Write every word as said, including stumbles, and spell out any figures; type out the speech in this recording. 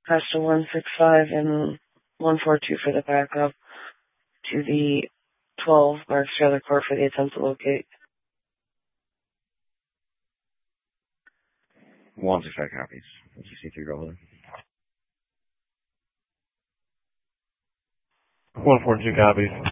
Pass to one six five and one four two for the backup to the twelve Marks Trailer Court for the attempt to locate. one six five copies. What's your C three go one four two copies.